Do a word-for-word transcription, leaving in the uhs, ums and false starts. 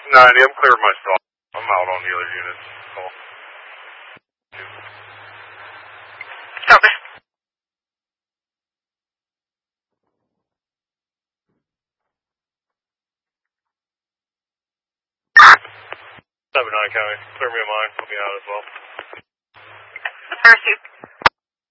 ninety, I'm clearing myself. I'm out on the other units. Call. Copy. seven nine County, clear me a mine, put me out as well. Pursuit.